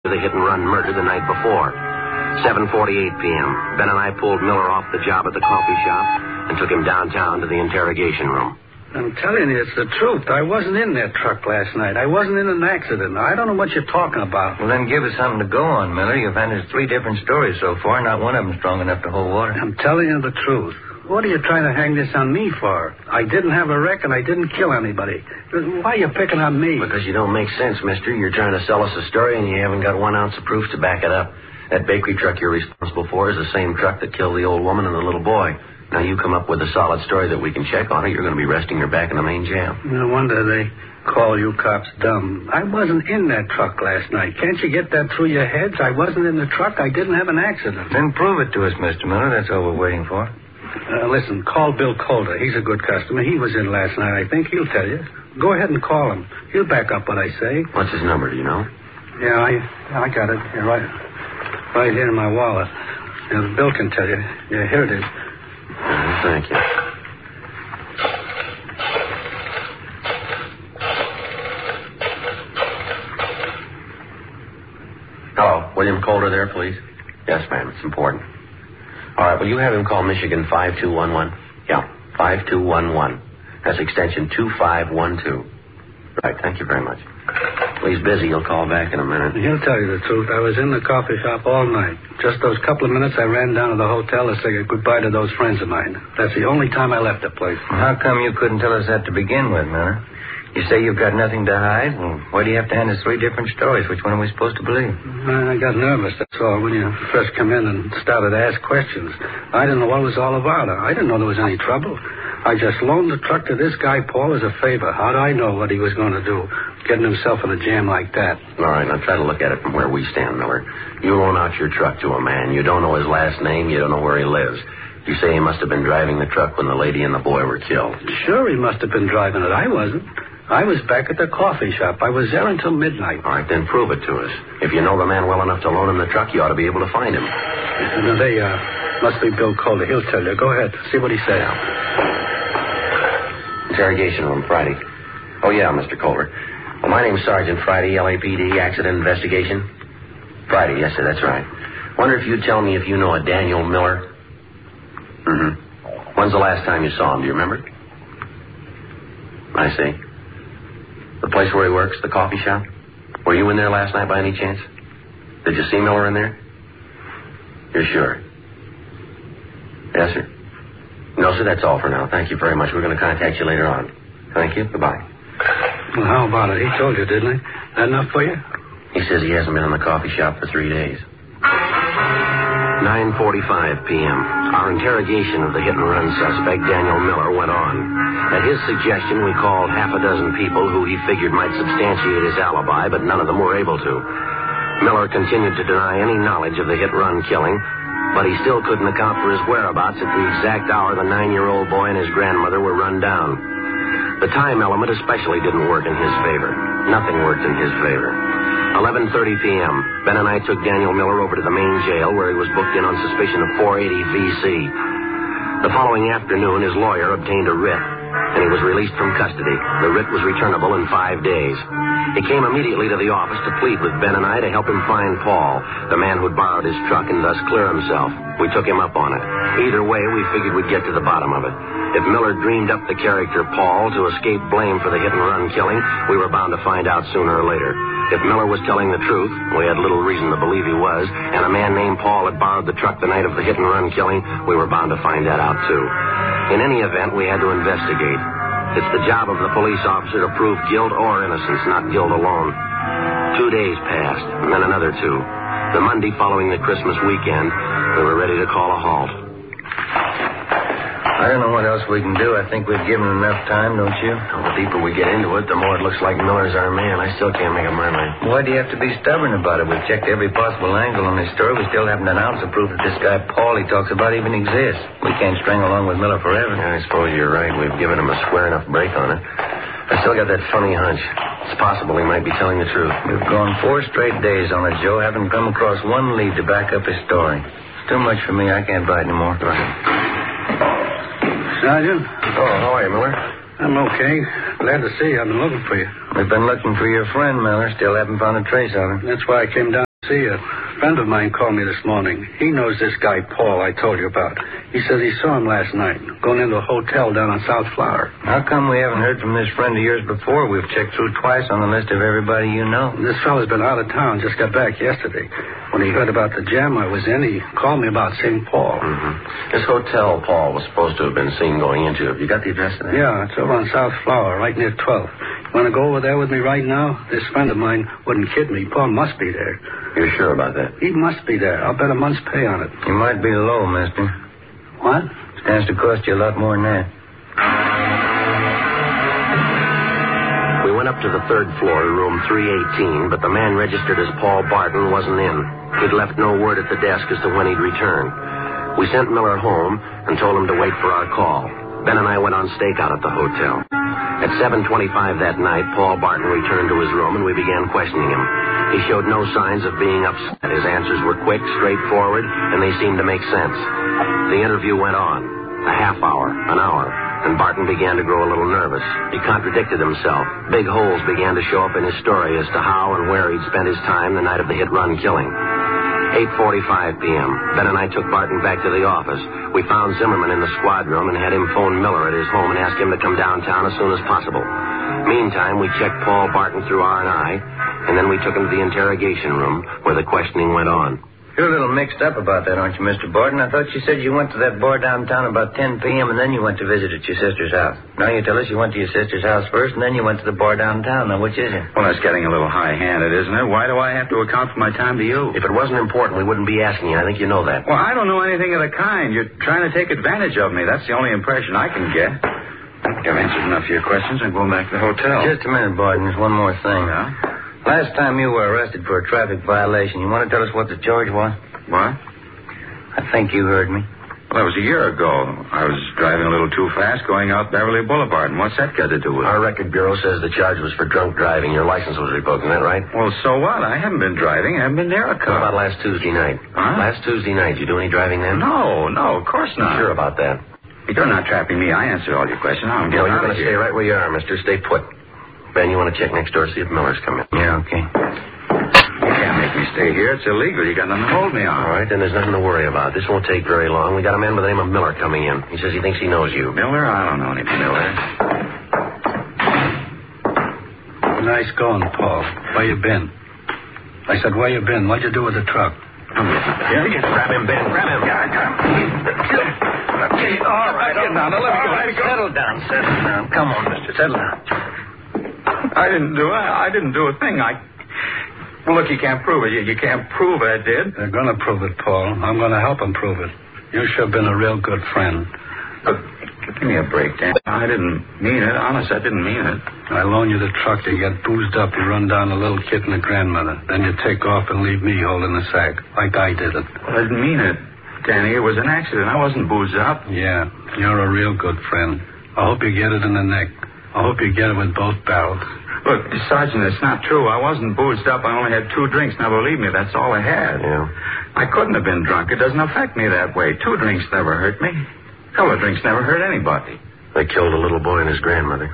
the hit-and-run murder the night before. 7:48 p.m. Ben and I pulled Miller off the job at the coffee shop and took him downtown to the interrogation room. I'm telling you, it's the truth. I wasn't in that truck last night. I wasn't in an accident. I don't know what you're talking about. Well, then give us something to go on, Miller. You've handed us 3 different stories so far. Not one of them strong enough to hold water. I'm telling you the truth. What are you trying to hang this on me for? I didn't have a wreck and I didn't kill anybody. Why are you picking on me? Because you don't make sense, mister. You're trying to sell us a story and you haven't got 1 ounce of proof to back it up. That bakery truck you're responsible for is the same truck that killed the old woman and the little boy. Now, you come up with a solid story that we can check on it, you're going to be resting your back in the main jail. No wonder they call you cops dumb. I wasn't in that truck last night. Can't you get that through your heads? I wasn't in the truck. I didn't have an accident. Then prove it to us, Mr. Miller. That's all we're waiting for. Listen, call Bill Calder. He's a good customer. He was in last night, I think. He'll tell you. Go ahead and call him. He'll back up what I say. What's his number, do you know? Yeah, I got it. Here, right here in my wallet. Yeah, Bill can tell you. Yeah, here it is. Thank you. Hello, William Calder there, please? Yes, ma'am, it's important. All right, will you have him call Michigan 5211? Yeah, 5211. That's extension 2512. Right, thank you very much. Well, he's busy. He'll call back in a minute. He'll tell you the truth. I was in the coffee shop all night. Just those couple of minutes I ran down to the hotel to say goodbye to those friends of mine. That's the only time I left the place. How come you couldn't tell us that to begin with, Miller? You say you've got nothing to hide? Well, why do you have to hand us 3 different stories? Which one are we supposed to believe? I got nervous, that's all, when you first come in and started to ask questions. I didn't know what it was all about. I didn't know there was any trouble. I just loaned the truck to this guy, Paul, as a favor. How'd I know what he was going to do, getting himself in a jam like that? All right, now try to look at it from where we stand, Miller. You loan out your truck to a man. You don't know his last name. You don't know where he lives. You say he must have been driving the truck when the lady and the boy were killed. Sure, he must have been driving it. I wasn't. I was back at the coffee shop. I was there until midnight. All right, then prove it to us. If you know the man well enough to loan him the truck, you ought to be able to find him. They must be Bill Calder. He'll tell you. Go ahead. See what he says. Interrogation room, Friday. Oh, yeah, Mr. Calder. Well, my name's Sergeant Friday, LAPD, Accident Investigation. Friday, yes, sir, that's right. Wonder if you'd tell me if you know a Daniel Miller? Mm-hmm. When's the last time you saw him? Do you remember? I see. The place where he works, the coffee shop? Were you in there last night by any chance? Did you see Miller in there? You're sure? Yes, sir. No, sir, that's all for now. Thank you very much. We're going to contact you later on. Thank you. Goodbye. Well, how about it? He told you, didn't he? That enough for you? He says he hasn't been in the coffee shop for 3 days. 9:45 p.m. Our interrogation of the hit-and-run suspect, Daniel Miller, went on. At his suggestion, we called half a dozen people who he figured might substantiate his alibi, but none of them were able to. Miller continued to deny any knowledge of the hit-run killing, but he still couldn't account for his whereabouts at the exact hour the 9-year-old boy and his grandmother were run down. The time element especially didn't work in his favor. Nothing worked in his favor. 11:30 p.m., Ben and I took Daniel Miller over to the main jail where he was booked in on suspicion of 480 V.C. The following afternoon, his lawyer obtained a writ, and he was released from custody. The writ was returnable in 5 days. He came immediately to the office to plead with Ben and I to help him find Paul, the man who'd borrowed his truck, and thus clear himself. We took him up on it. Either way, we figured we'd get to the bottom of it. If Miller dreamed up the character Paul to escape blame for the hit-and-run killing, we were bound to find out sooner or later. If Miller was telling the truth, we had little reason to believe he was, and a man named Paul had borrowed the truck the night of the hit-and-run killing, we were bound to find that out, too. In any event, we had to investigate. It's the job of the police officer to prove guilt or innocence, not guilt alone. 2 days passed, and then another 2. The Monday following the Christmas weekend, we were ready to call a halt. I don't know what else we can do. I think we've given enough time, don't you? Well, the deeper we get into it, the more it looks like Miller's our man. I still can't make up my mind. Why do you have to be stubborn about it? We've checked every possible angle on this story. We still haven't an ounce of proof that this guy Paul he talks about even exists. We can't string along with Miller forever. Yeah, I suppose you're right. We've given him a square enough break on it. I still got that funny hunch. It's possible he might be telling the truth. We've gone 4 straight days on it, Joe. Haven't come across one lead to back up his story. It's too much for me. I can't bite anymore. Sergeant? Oh, how are you, Miller? I'm okay. Glad to see you. I've been looking for you. We've been looking for your friend, Miller. Still haven't found a trace of him. That's why I came down to See, a friend of mine called me this morning. He knows this guy, Paul, I told you about. He says he saw him last night, going into a hotel down on South Flower. How come we haven't heard from this friend of yours before? We've checked through twice on the list of everybody you know. This fella's been out of town, just got back yesterday. When he heard about the jam I was in, he called me about seeing Paul. This hotel Paul was supposed to have been seen going into. Have you got the address of that? Yeah, it's over on South Flower, right near 12th. Want to go over there with me right now? This friend of mine wouldn't kid me. Paul must be there. You're sure about that? He must be there. I'll bet a month's pay on it. You might be low, mister. What? Stands to cost you a lot more than that. We went up to the third floor, room 318, but the man registered as Paul Barton wasn't in. He'd left no word at the desk as to when he'd return. We sent Miller home and told him to wait for our call. Ben and I went on stakeout at the hotel. At 7:25 that night, Paul Barton returned to his room and we began questioning him. He showed no signs of being upset. His answers were quick, straightforward, and they seemed to make sense. The interview went on. A half hour, an hour, and Barton began to grow a little nervous. He contradicted himself. Big holes began to show up in his story as to how and where he'd spent his time the night of the hit-run killing. 8:45 p.m. Ben and I took Barton back to the office. We found Zimmerman in the squad room and had him phone Miller at his home and ask him to come downtown as soon as possible. Meantime, we checked Paul Barton through R&I, and then we took him to the interrogation room where the questioning went on. You're a little mixed up about that, aren't you, Mr. Barton? I thought you said you went to that bar downtown about 10 p.m. and then you went to visit at your sister's house. Now you tell us you went to your sister's house first and then you went to the bar downtown. Now, which is it? Well, that's getting a little high-handed, isn't it? Why do I have to account for my time to you? If it wasn't important, we wouldn't be asking you. I think you know that. Well, I don't know anything of the kind. You're trying to take advantage of me. That's the only impression I can get. I think I've answered enough of your questions. I'm going back to the hotel. Just a minute, Barton. There's one more thing. Yeah? Last time you were arrested for a traffic violation, you want to tell us what the charge was? What? I think you heard me. Well, that was a year ago. I was driving a little too fast going out Beverly Boulevard. And what's that got to do with it? Our record bureau says the charge was for drunk driving. Your license was revoked, isn't that right? Well, so what? I haven't been driving. I haven't been near a car. What about last Tuesday night? Huh? Last Tuesday night, you do any driving then? No, of course not. Sure about that? You're not trapping me. I answered all your questions. I'm No, getting you're out going of to stay here. right where you are, mister. Stay put. Ben, you want to check next door, see if Miller's come in? Yeah, okay. You can't make me stay here. It's illegal. You got nothing to hold me on. All right, then there's nothing to worry about. This won't take very long. We got a man by the name of Miller coming in. He says he thinks he knows you. Miller? I don't know any Miller. Nice going, Paul. Where you been? I said, where you been? What'd you do with the truck? Yeah, grab him, Ben. Grab him. Yeah, I got him. Okay, all right. Now, let me go. Settle down. Come on, mister. Settle down. I didn't do a thing. Well, look, you can't prove it. You can't prove I did. They're going to prove it, Paul. I'm going to help them prove it. You sure been a real good friend. But give me a break, Dan. I didn't mean it. Honest, I didn't mean it. I loan you the truck. You get boozed up. You run down a little kid and a grandmother. Then you take off and leave me holding the sack, like I did it. Well, I didn't mean it, Danny. It was an accident. I wasn't boozed up. Yeah, you're a real good friend. I hope you get it in the neck. I hope you get it with both barrels. Look, Sergeant, it's not true. I wasn't boozed up. I only had 2 drinks. Now, believe me, that's all I had. Yeah. I couldn't have been drunk. It doesn't affect me that way. 2 drinks never hurt me. A couple of drinks never hurt anybody. They killed a little boy and his grandmother.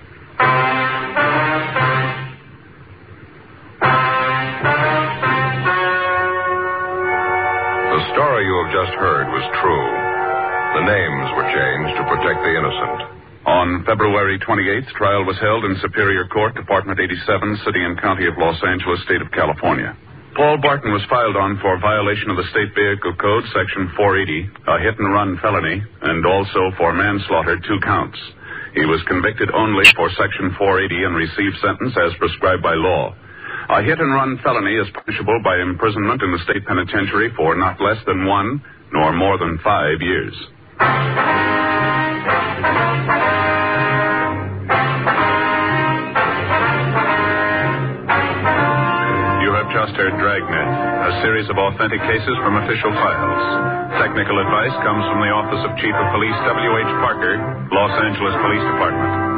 The story you have just heard was true. The names were changed to protect the innocent. On February 28th, trial was held in Superior Court, Department 87, City and County of Los Angeles, State of California. Paul Barton was filed on for violation of the State Vehicle Code, Section 480, a hit-and-run felony, and also for manslaughter, 2 counts. He was convicted only for Section 480 and received sentence as prescribed by law. A hit-and-run felony is punishable by imprisonment in the state penitentiary for not less than 1 nor more than 5 years. Just heard Dragnet, a series of authentic cases from official files. Technical advice comes from the Office of Chief of Police W.H. Parker, Los Angeles Police Department.